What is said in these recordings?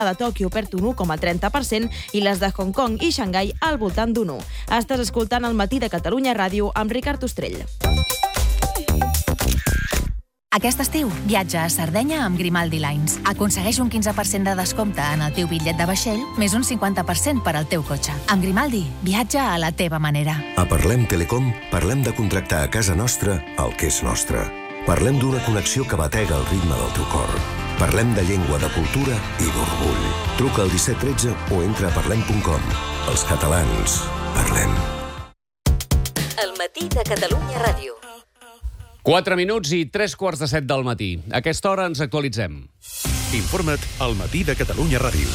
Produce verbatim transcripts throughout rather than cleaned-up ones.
de Tòquio perd un u coma trenta per cent i les de Hong Kong i Xangai al voltant d'un u. Estàs escoltant El matí de Catalunya Ràdio amb Ricard Ostrell. Aquest estiu, viatja a Sardenya amb Grimaldi Lines. Aconsegueix un quinze per cent de descompte en el teu bitllet de vaixell, més un cinquanta per cent per al teu cotxe. Amb Grimaldi, viatja a la teva manera. A Parlem Telecom, parlem de contractar a casa nostra el que és nostre. Parlem d'una connexió que batega el ritme del teu cor. Parlem de llengua, de cultura i d'orgull. Truca al disset tretze o entra a parlem punt com. Els catalans, parlem. El matí de Catalunya Ràdio. Quatre minuts i tres quarts de set del matí. A aquesta hora ens actualitzem. Informa't al matí de Catalunya Ràdio.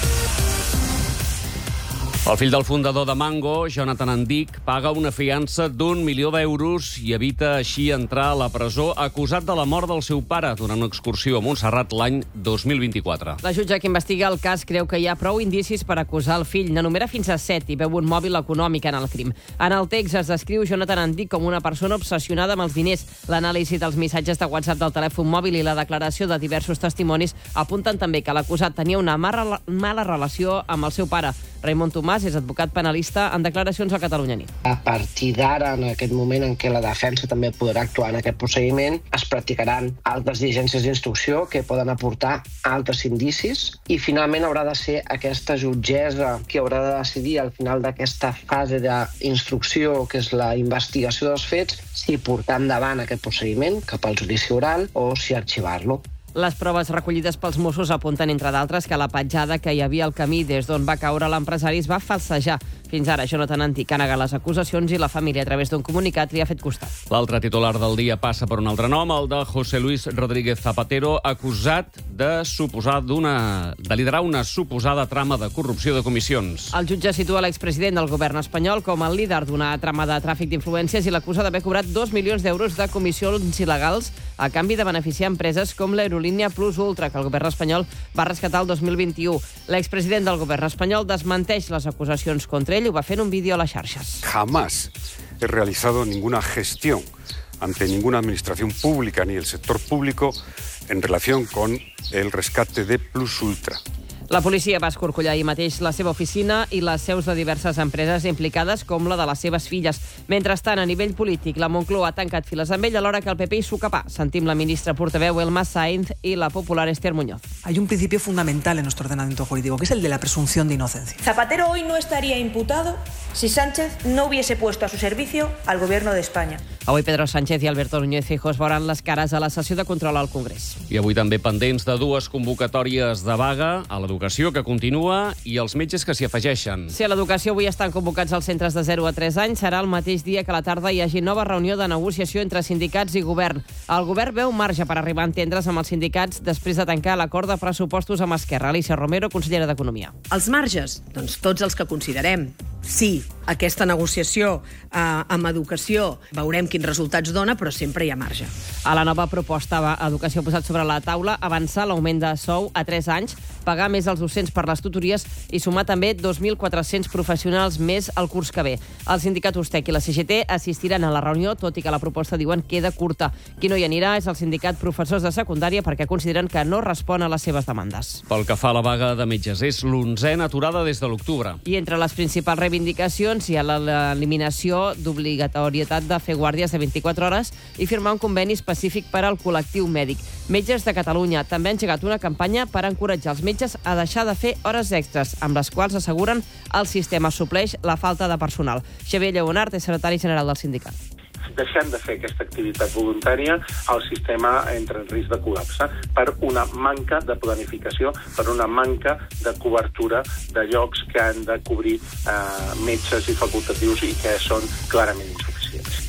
El fill del fundador de Mango, Jonathan Andic, paga una fiança d'un milió d'euros i evita així entrar a la presó acusat de la mort del seu pare durant una excursió a Montserrat l'any dos mil vint-i-quatre. La jutge que investiga el cas creu que hi ha prou indicis per acusar el fill. N'enumera fins a set i veu un mòbil econòmic en el crim. En el text es descriu Jonathan Andic com una persona obsessionada amb els diners. L'anàlisi dels missatges de WhatsApp del telèfon mòbil i la declaració de diversos testimonis apunten també que l'acusat tenia una mala, mala relació amb el seu pare. Raimon Tomàs és advocat penalista en declaracions a Catalunya Nit. A partir d'ara, en aquest moment en què la defensa també podrà actuar en aquest procediment, es practicaran altres diligències d'instrucció que poden aportar altres indicis i finalment haurà de ser aquesta jutgessa que haurà de decidir al final d'aquesta fase d'instrucció, que és la investigació dels fets, si portar endavant aquest procediment cap al judici oral o si arxivar-lo. Les proves recollides pels Mossos apunten, entre d'altres, que la petjada que hi havia al camí des d'on va caure l'empresari es va falsejar. Fins ara, Jonathan Andic ha negat les acusacions i la família, a través d'un comunicat, li ha fet costat. L'altre titular del dia passa per un altre nom, el de José Luis Rodríguez Zapatero, acusat de suposar d'una de liderar una suposada trama de corrupció de comissions. El jutge situa l'expresident del govern espanyol com el líder d'una trama de tràfic d'influències i l'acusa d'haver cobrat dos milions d'euros de comissions il·legals a canvi de beneficiar empreses com l'aerolínia Plus Ultra, que el govern espanyol va rescatar el dos mil vint-i-u. L'expresident del govern espanyol desmenteix les acusacions contra ell i ho va fer en un vídeo a les xarxes. Jamás he realizado ninguna gestión ante ninguna administración pública ni el sector público en relación con el rescate de Plus Ultra. La policia va escorcollar ahir mateix la seva oficina i les seus de diverses empreses implicades, com la de les seves filles. Mentrestant, a nivell polític, la Moncloa ha tancat files amb ell alhora que el P P hi s'ho capà. Sentim la ministra portaveu Elma Sainz i la popular Esther Muñoz. Hay un principio fundamental en nuestro ordenamiento jurídico, que es el de la presunción de inocencia. Zapatero hoy no estaría imputado si Sánchez no hubiese puesto a su servicio al gobierno de España. Avui Pedro Sánchez i Alberto Núñez Feijóo es veuran les cares a la sessió de control al Congrés. I avui també pendents de dues convocatòries de vaga, a l'educació, que continua, i els metges que s'hi afegeixen. Si a l'educació avui estan convocats als centres de zero a tres anys, serà el mateix dia que a la tarda hi hagi nova reunió de negociació entre sindicats i govern. El govern veu marge per arribar a entendre's amb els sindicats després de tancar l'acord de pressupostos amb Esquerra. Alicia Romero, consellera d'Economia. Els marges? Doncs tots els que considerem. Sí, aquesta negociació eh, amb educació veurem quins resultats dona, però sempre hi ha marge. A la nova proposta, Educació ha posat sobre la taula avançar l'augment de sou a tres anys, pagar més als docents per les tutories i sumar també dos mil quatre-cents professionals més al curs que ve. El sindicat Ustec i la C G T assistiran a la reunió, tot i que la proposta, diuen, queda curta. Qui no hi anirà és el sindicat Professors de Secundària, perquè consideren que no respon a les seves demandes. Pel que fa a la vaga de metges, és l'onzena aturada des de l'octubre. I entre les principals reivindicacions hi ha l'eliminació d'obligatorietat de fer guàrdies de vint-i-quatre hores i firmar un conveni específic per al col·lectiu mèdic. Metges de Catalunya també han engegat una campanya per encoratjar els metges a deixar de fer hores extres, amb les quals asseguren el sistema supleix la falta de personal. Xavier Lleonart és secretari general del sindicat. Deixem de fer aquesta activitat voluntària, el sistema entra en risc de col·lapse per una manca de planificació, per una manca de cobertura de llocs que han de cobrir eh, metges i facultatius i que són clarament insuficients.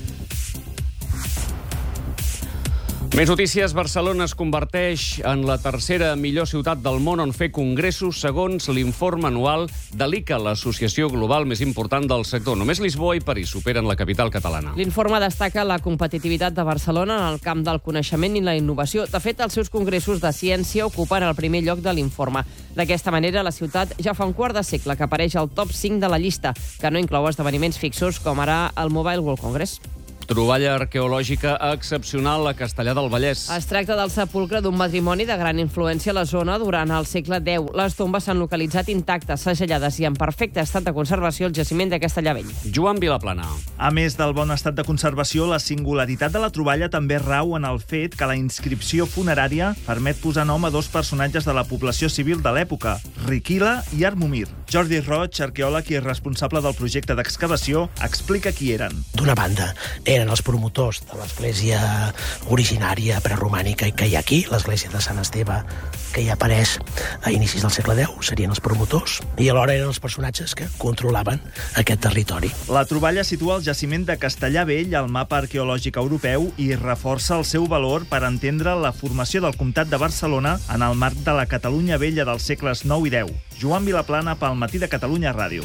Més notícies. Barcelona es converteix en la tercera millor ciutat del món on fer congressos, segons l'informe anual de l'I C A, l'associació global més important del sector. Només Lisboa i París superen la capital catalana. L'informe destaca la competitivitat de Barcelona en el camp del coneixement i la innovació. De fet, els seus congressos de ciència ocupen el primer lloc de l'informe. D'aquesta manera, la ciutat ja fa un quart de segle que apareix al top cinc de la llista, que no inclou esdeveniments fixos com ara el Mobile World Congress. Troballa arqueològica excepcional a Castellar del Vallès. Es tracta del sepulcre d'un matrimoni de gran influència a la zona durant el segle deu. Les tombes s'han localitzat intactes, segellades i en perfecte estat de conservació al jaciment de Castellar Vell. Joan Vilaplana. A més del bon estat de conservació, la singularitat de la troballa també rau en el fet que la inscripció funerària permet posar nom a dos personatges de la població civil de l'època, Riquila i Armumir. Jordi Roig, arqueòleg i responsable del projecte d'excavació, explica qui eren. D'una banda, eren els promotors de l'església originària preromànica que hi ha aquí, l'església de Sant Esteve, que hi apareix a inicis del segle deu, serien els promotors, i alhora eren els personatges que controlaven aquest territori. La troballa situa el jaciment de Castellar Vell al mapa arqueològic europeu i reforça el seu valor per entendre la formació del comtat de Barcelona en el marc de la Catalunya vella dels segles nou i deu. Joan Vilaplana pel Matí de Catalunya Ràdio.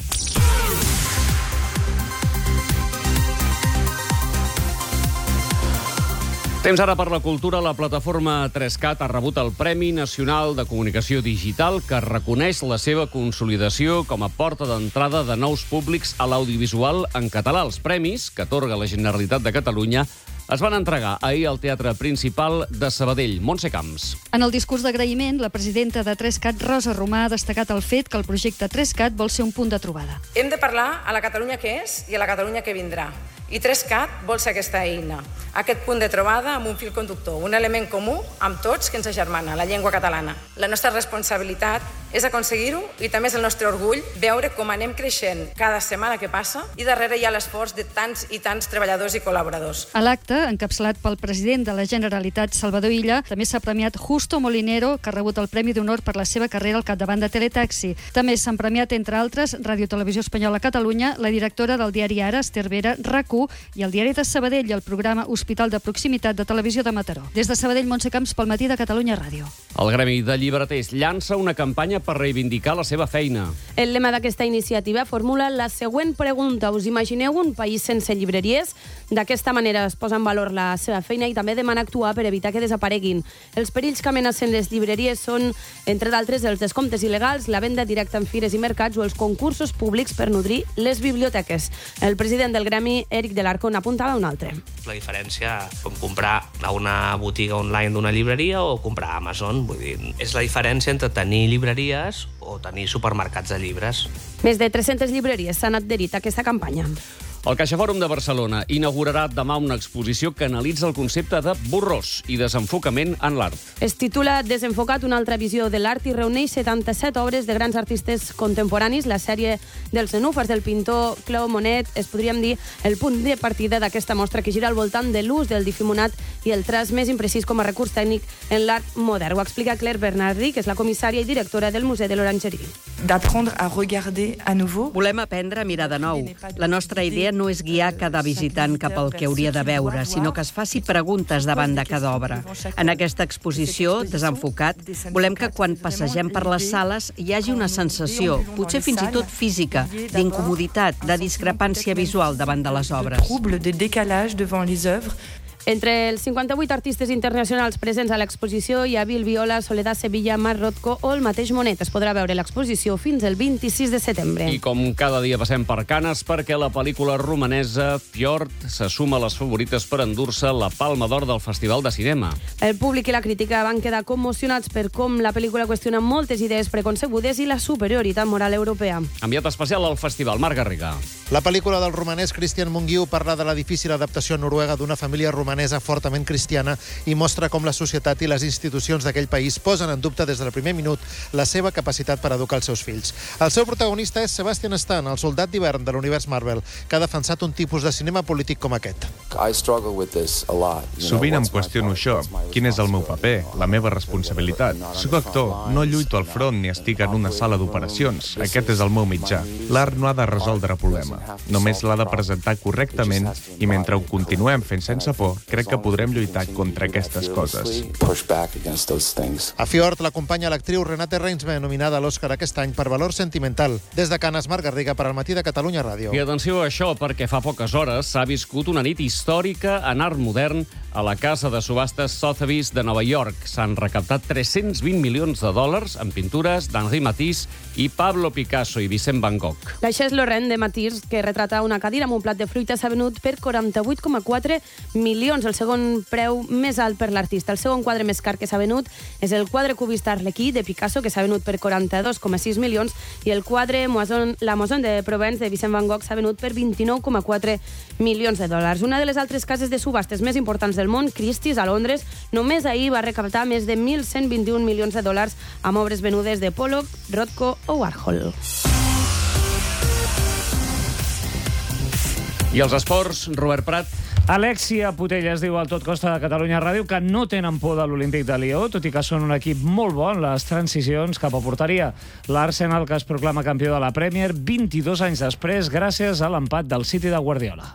Temps ara per la cultura. La plataforma tres cat ha rebut el Premi Nacional de Comunicació Digital, que reconeix la seva consolidació com a porta d'entrada de nous públics a l'audiovisual en català. Els premis, que atorga la Generalitat de Catalunya, es van entregar ahir al Teatre Principal de Sabadell. Montse Camps. En el discurs d'agraïment, la presidenta de tres cat, Rosa Romà, ha destacat el fet que el projecte tres cat vol ser un punt de trobada. Hem de parlar a la Catalunya que és i a la Catalunya que vindrà. I tres cat vol ser aquesta eina, aquest punt de trobada amb un fil conductor, un element comú amb tots que ens agermana, la llengua catalana. La nostra responsabilitat és aconseguir-ho i també és el nostre orgull veure com anem creixent cada setmana que passa i darrere hi ha l'esforç de tants i tants treballadors i col·laboradors. A l'acte, encapçalat pel president de la Generalitat, Salvador Illa, també s'ha premiat Justo Molinero, que ha rebut el Premi d'Honor per la seva carrera al capdavant de Teletaxi. També s'han premiat, entre altres, Ràdio Televisió Espanyola Catalunya, la directora del diari Ara, Esther Vera, RAC u, i el diari de Sabadell i el programa Hospital de Proximitat de Televisió de Mataró. Des de Sabadell, Montse Camps pel Matí de Catalunya Ràdio. El Gremi de Llibreters llança una campanya per reivindicar la seva feina. El lema d'aquesta iniciativa formula la següent pregunta. Us imagineu un país sense llibreries? D'aquesta manera es posa en valor la seva feina i també demana actuar per evitar que desapareguin. Els perills que amenacen les llibreries són, entre d'altres, els descomptes il·legals, la venda directa en fires i mercats o els concursos públics per nodrir les biblioteques. El president del Gremi, Eric de l'Arco, n'apuntava un altre. La diferència com comprar a una botiga online d'una llibreria o comprar a Amazon. Vull dir, és la diferència entre tenir llibreries o tenir supermercats de llibres. Més de tres-centes llibreries s'han adherit a aquesta campanya. El CaixaFòrum de Barcelona inaugurarà demà una exposició que analitza el concepte de borrós i desenfocament en l'art. Es titula Desenfocat, una altra visió de l'art i reuneix setanta-set obres de grans artistes contemporanis. La sèrie dels nenúfars del pintor Claude Monet és, podríem dir, el punt de partida d'aquesta mostra que gira al voltant de l'ús del difuminat i el traç més imprecís com a recurs tècnic en l'art modern. Ho explica Claire Bernardi, que és la comissària i directora del Museu de l'Orangerie. D'apprendre a regarder à nouveau. Volem aprendre a mirar de nou. La nostra idea no és guiar cada visitant cap al que hauria de veure, sinó que es faci preguntes davant de cada obra. En aquesta exposició, Desenfocat, volem que quan passegem per les sales hi hagi una sensació, potser fins i tot física, d'incomoditat, de discrepància visual davant de les obres. Trouble de décalage devant les œuvres. Entre els cinquanta-vuit artistes internacionals presents a l'exposició hi ha Bill Viola, Soledad Sevilla, Marc Rothko o el mateix Monet. Es podrà veure l'exposició fins el vint-i-sis de setembre. I com cada dia passem per Canes, perquè la pel·lícula romanesa Fjord se suma a les favorites per endur-se la Palma d'Or del Festival de Cinema. El públic i la crítica van quedar commocionats per com la pel·lícula qüestiona moltes idees preconcebudes i la superioritat moral europea. Enviat especial al festival, Marc Garriga. La pel·lícula del romanès Christian Mungiu parla de la difícil adaptació a Noruega d'una família romanesa fortament cristiana i mostra com la societat i les institucions d'aquell país posen en dubte des del primer minut la seva capacitat per educar els seus fills. El seu protagonista és Sebastian Stan, el soldat d'hivern de l'univers Marvel, que ha defensat un tipus de cinema polític com aquest. Sovint em qüestiono això. Quin és el meu paper? La meva responsabilitat? Soc actor, no lluito al front ni estic en una sala d'operacions. Aquest és el meu mitjà. L'art no ha de resoldre el problema. Només l'ha de presentar correctament i mentre ho continuem fent sense por, crec que podrem lluitar contra aquestes coses. A Fjord l'acompanya l'actriu Renate Reinsve, nominada a l'Oscar aquest any per Valor Sentimental. Des de Canes, Marc Garriga, per al Matí de Catalunya Ràdio. I atenció a això, perquè fa poques hores s'ha viscut una nit històrica en art modern a la casa de subhastes Sotheby's de Nova York. S'han recaptat tres-cents vint milions de dòlars en pintures d'Henri Matisse i Pablo Picasso i Vicent Van Gogh. La Chaise Lorraine de Matisse, que retrata una cadira amb un plat de fruita, s'ha venut per quaranta-vuit coma quatre milions, el segon preu més alt per l'artista. El segon quadre més car que s'ha venut és el quadre cubista Arlequí de Picasso, que s'ha venut per quaranta-dos coma sis milions, i el quadre Moisson, La Moisson de Provence de Vicent Van Gogh s'ha venut per vint-i-nou coma quatre milions de dòlars. Una de les altres cases de subhastes més importants del món, Christie's, a Londres, només ahir va recaptar més de mil cent vint-i-un milions de dòlars amb obres venudes de Pollock, Rothko o Warhol. I els esports, Robert Prat. Alexia Putellas diu al Tot Costa de Catalunya Ràdio que no tenen por de l'Olímpic de Lió, tot i que són un equip molt bo en les transicions cap a porteria. L'Arsenal, que es proclama campió de la Premier vint-i-dos anys després, gràcies a l'empat del City de Guardiola.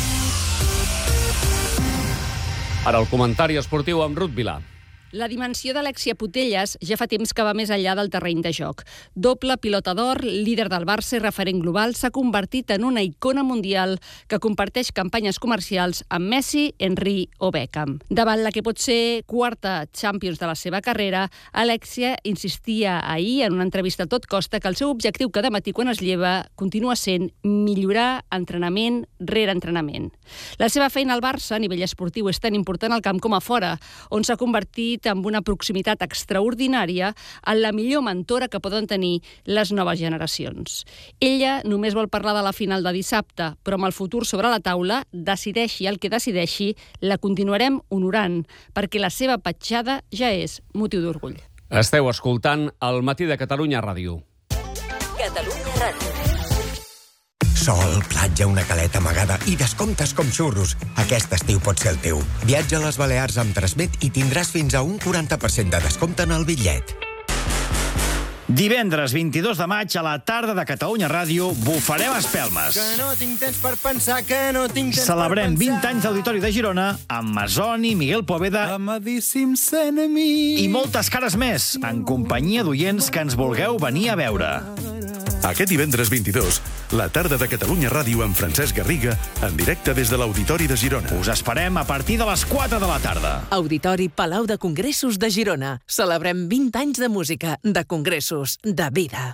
Ara el comentari esportiu amb Ruth Vilà. La dimensió d'Alexia Putellas ja fa temps que va més enllà del terreny de joc. Doble pilota d'or, líder del Barça i referent global, s'ha convertit en una icona mundial que comparteix campanyes comercials amb Messi, Henry o Beckham. Davant la que pot ser quarta Champions de la seva carrera, Alexia insistia ahir en una entrevista a Tot Costa que el seu objectiu cada matí quan es lleva continua sent millorar entrenament rere entrenament. La seva feina al Barça a nivell esportiu és tan important al camp com a fora, on s'ha convertit amb una proximitat extraordinària en la millor mentora que poden tenir les noves generacions. Ella només vol parlar de la final de dissabte, però amb el futur sobre la taula, decideixi el que decideixi, la continuarem honorant, perquè la seva petjada ja és motiu d'orgull. Esteu escoltant el Matí de Catalunya Ràdio. Catalunya Ràdio. Sol, platja, una caleta amagada i descomptes com xurros. Aquest estiu pot ser el teu. Viatja a les Balears amb Transmet i tindràs fins a un quaranta per cent de descompte en el bitllet. Divendres vint-i-dos de maig a la tarda de Catalunya Ràdio bufarem espelmes. Que no tinc temps per pensar, que no tinc temps Celebrem per pensar. vint anys d'Auditori de Girona amb Masoni, Miguel Poveda Amadíssims enemics. i moltes cares més, en companyia d'oients que ens vulgueu venir a veure. Aquest divendres vint-i-dos, la tarda de Catalunya Ràdio amb Francesc Garriga, en directe des de l'Auditori de Girona. Us esperem a partir de les quatre de la tarda. Auditori Palau de Congressos de Girona. Celebrem vint anys de música, de congressos, de vida.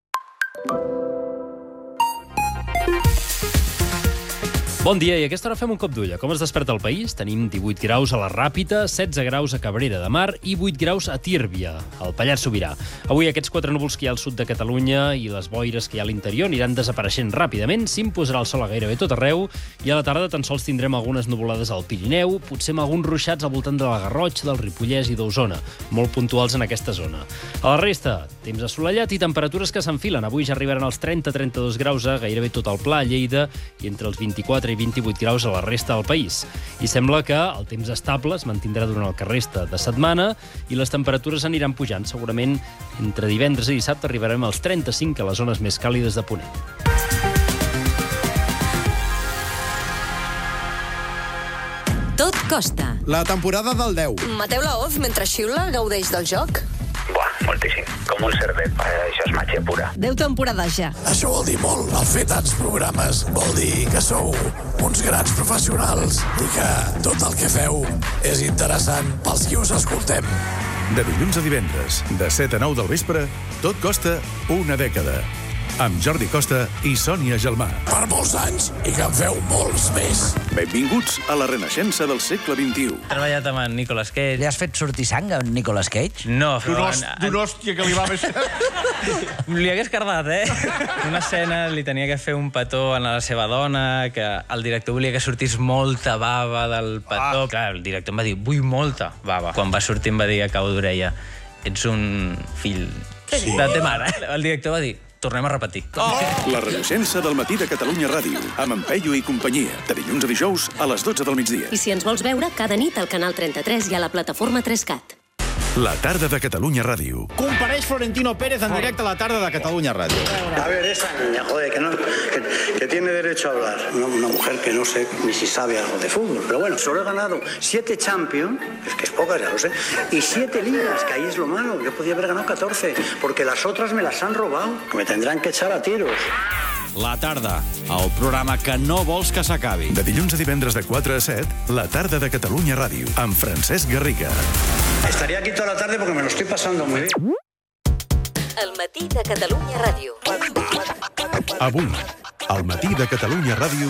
Bon dia, i a aquesta hora fem un cop d'ull. Com es desperta el país? Tenim divuit graus a la Ràpita, setze graus a Cabrera de Mar i vuit graus a Tírvia, al Pallars Sobirà. Avui aquests quatre núvols que hi ha al sud de Catalunya i les boires que hi ha a l'interior aniran desapareixent ràpidament, s'imposarà el sol a gairebé tot arreu i a la tarda tan sols tindrem algunes nuvolades al Pirineu, potser amb alguns ruixats al voltant de la Garrotxa, del Ripollès i d'Osona, molt puntuals en aquesta zona. A la resta, temps assolellat i temperatures que s'enfilen. Avui ja arribaran als trenta a trenta-dos graus a gairebé tot el Pla, a Lleida, i entre els vint-i-quatre i vint-i-vuit graus a la resta del país. I sembla que el temps estable es mantindrà durant el que resta de setmana i les temperatures aniran pujant. Segurament entre divendres i dissabte arribarem als trenta-cinc a les zones més càlides de Ponent. Tot costa. La temporada del deu. Mateu Laoz, mentre xiula, gaudeix del joc? Buah, moltíssim. Com un cervet. Això és màgia pura. Deu temporades ja. Això vol dir molt. El fer tants programes vol dir que sou uns grans professionals i que tot el que feu és interessant pels qui us escoltem. De dilluns a divendres, de set a nou del vespre, Tot costa una dècada. Amb Jordi Costa i Sònia Gelmà. Per molts anys i que en feu molts més. Benvinguts a la renaixença del segle vint-i-u. He treballat amb en Nicolas Cage. Li has fet sortir sang a en Nicolas Cage? No, però... D'un hòstia que li va més... Li hagués cardat, eh? Una escena li tenia que fer un petó a la seva dona, que el director volia que sortís molta bava del petó. Ah. Clar, el director em va dir, vull molta bava. Quan va sortir em va dir a cau d'orella, ets un fill sí. de te mare. El director va dir, tornem a repetir. Oh. La renaixença del Matí de Catalunya Ràdio, amb en Peyu i companyia, de dilluns a dijous a les dotze del migdia. I si ens vols veure, cada nit al canal trenta-tres i a la plataforma tres cat. La tarda de Catalunya Ràdio. Compareix Florentino Pérez en directe a la tarda de Catalunya Ràdio. A ver, esa niña, joder, que, no, que, que tiene derecho a hablar. Una, una mujer que no sé ni si sabe algo de fútbol. Pero bueno, solo he ganado siete Champions, es que es poca, ya lo sé, y siete ligas, que ahí es lo malo. Yo podía haber ganado catorce, porque las otras me las han robado. Que me tendrán que echar a tiros. La tarda, el programa que no vols que s'acabi. De dilluns a divendres de quatre a set, la tarda de Catalunya Ràdio, amb Francesc Garriga. Estaría aquí toda la tarde porque me lo estoy pasando muy bien. El matí de Catalunya Ràdio. Avui, al matí de Catalunya Ràdio...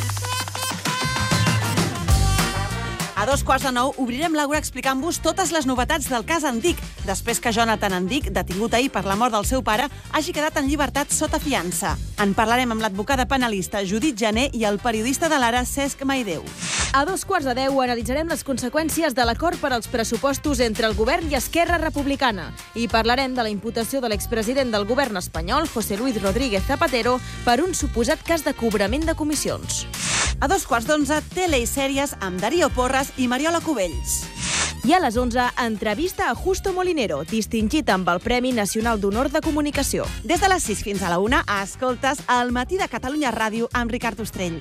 A dos quarts de nou obrirem l'Àgora explicant-vos totes les novetats del cas Andic, després que Jonathan Andic, detingut ahir per la mort del seu pare, hagi quedat en llibertat sota fiança. En parlarem amb l'advocada penalista Judit Jané i el periodista de l'Ara Cesc Maideu. A dos quarts de deu analitzarem les conseqüències de l'acord per als pressupostos entre el govern i Esquerra Republicana i parlarem de la imputació de l'expresident del govern espanyol, José Luis Rodríguez Zapatero, per un suposat cas de cobrament de comissions. A dos quarts d'onze, tele i sèries amb Darío Porras i Mariola Cubells. I a les onze, entrevista a Justo Molinero, distingit amb el Premi Nacional d'Honor de Comunicació. Des de les sis fins a la una, escoltes El matí de Catalunya Ràdio amb Ricard Ostrell.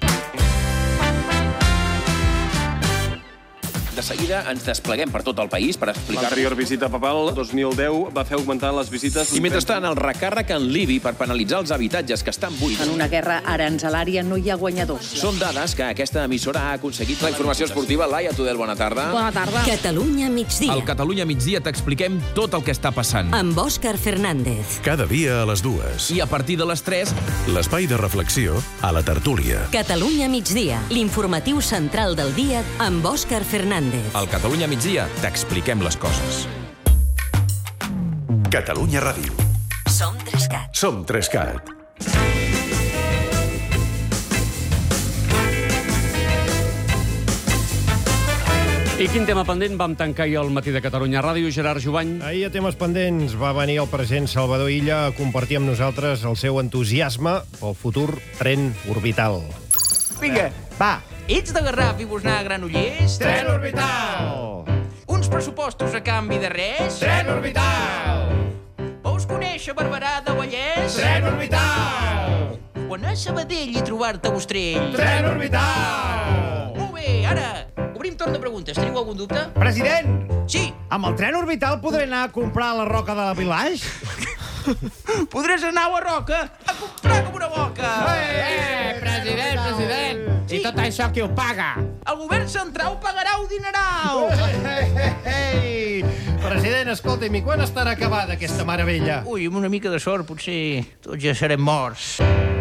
De seguida ens despleguem per tot el país per explicar... L'anterior visita papal, dos mil deu, va fer augmentar les visites... I mentrestant, el recàrrec en l'I B I per penalitzar els habitatges que estan buits. En una guerra aranzelària no hi ha guanyadors. Són dades que aquesta emissora ha aconseguit. La informació esportiva, Laia Tudel, bona tarda. Bona tarda. Catalunya migdia. Al Catalunya migdia t'expliquem tot el que està passant. Amb Òscar Fernández. Cada dia a les dues. I a partir de les tres... L'espai de reflexió a la tertúlia. Catalunya migdia, l'informatiu central del dia amb Òscar Fernández. Al Catalunya migdia t'expliquem les coses. Catalunya Ràdio. Som Trescat. Som Trescat. I quin tema pendent vam tancar ahir al matí de Catalunya Ràdio, Gerard Jovany? Ahir a temes pendents va venir el president Salvador Illa a compartir amb nosaltres el seu entusiasme pel futur tren orbital. Vinga, va, ets de Garraf i vols anar a Granollers? Tren orbital! Uns pressupostos a canvi de res? Tren orbital! Vols conèixer Barberà de Vallès? Tren orbital! O anar a Sabadell i trobar-te a Ostrell? Tren orbital! Molt bé, ara, obrim torn de preguntes. Teniu algun dubte? President! Sí? Amb el tren orbital podré anar a comprar la roca de la Village? Podràs anar a la Roca a comprar com una boca! Eh, president, president! Sí. I tot això qui ho paga? El govern central pagarà un dineral! Ei, president, escolta'm, i quan estarà acabada aquesta meravella? Ui, amb una mica de sort, potser tots ja serem morts.